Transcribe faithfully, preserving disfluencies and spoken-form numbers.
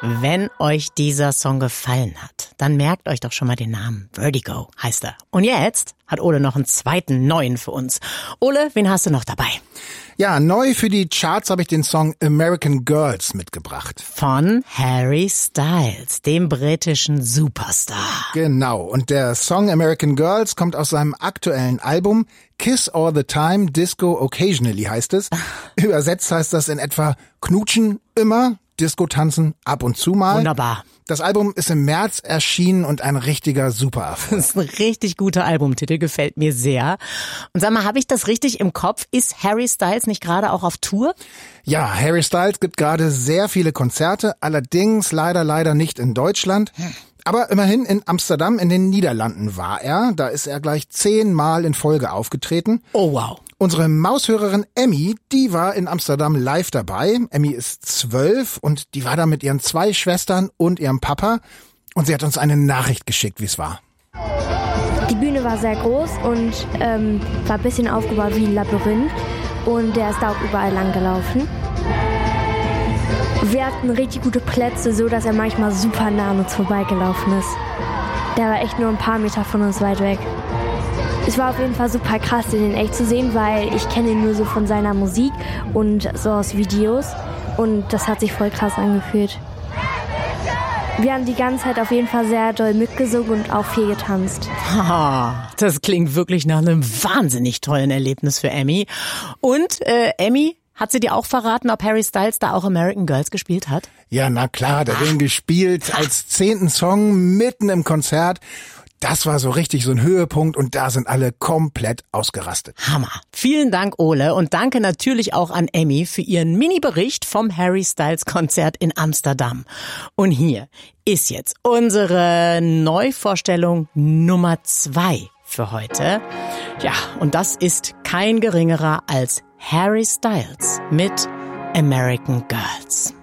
Wenn euch dieser Song gefallen hat, dann merkt euch doch schon mal den Namen. Vertigo heißt er. Und jetzt hat Ole noch einen zweiten neuen für uns. Ole, wen hast du noch dabei? Ja, neu für die Charts habe ich den Song American Girls mitgebracht. Von Harry Styles, dem britischen Superstar. Genau, und der Song American Girls kommt aus seinem aktuellen Album Kiss All the Time, Disco Occasionally heißt es. Übersetzt heißt das in etwa Knutschen immer, Disco tanzen ab und zu mal. Wunderbar. Das Album ist im März erschienen und ein richtiger Supererfolg. Das ist ein richtig guter Albumtitel, gefällt mir sehr. Und sag mal, habe ich das richtig im Kopf? Ist Harry Styles nicht gerade auch auf Tour? Ja, Harry Styles gibt gerade sehr viele Konzerte, allerdings leider, leider nicht in Deutschland. Hm. Aber immerhin in Amsterdam in den Niederlanden war er. Da ist er gleich zehnmal in Folge aufgetreten. Oh wow. Unsere Maushörerin Emmy, die war in Amsterdam live dabei. Emmy ist zwölf und die war da mit ihren zwei Schwestern und ihrem Papa. Und sie hat uns eine Nachricht geschickt, wie es war. Die Bühne war sehr groß und ähm, war ein bisschen aufgebaut wie ein Labyrinth. Und der ist da auch überall lang gelaufen. Wir hatten richtig gute Plätze, so dass er manchmal super nah an uns vorbeigelaufen ist. Der war echt nur ein paar Meter von uns weit weg. Es war auf jeden Fall super krass, den in echt zu sehen, weil ich kenne ihn nur so von seiner Musik und so aus Videos. Und das hat sich voll krass angefühlt. Wir haben die ganze Zeit auf jeden Fall sehr doll mitgesungen und auch viel getanzt. Haha, das klingt wirklich nach einem wahnsinnig tollen Erlebnis für Emmy. Und äh, Emmy, hat sie dir auch verraten, ob Harry Styles da auch American Girls gespielt hat? Ja, na klar, der hat den gespielt als zehnten Song mitten im Konzert. Das war so richtig so ein Höhepunkt und da sind alle komplett ausgerastet. Hammer. Vielen Dank, Ole, und danke natürlich auch an Emmy für ihren Mini-Bericht vom Harry Styles Konzert in Amsterdam. Und hier ist jetzt unsere Neuvorstellung Nummer zwei für heute. Ja, und das ist kein geringerer als Harry Styles mit American Girls.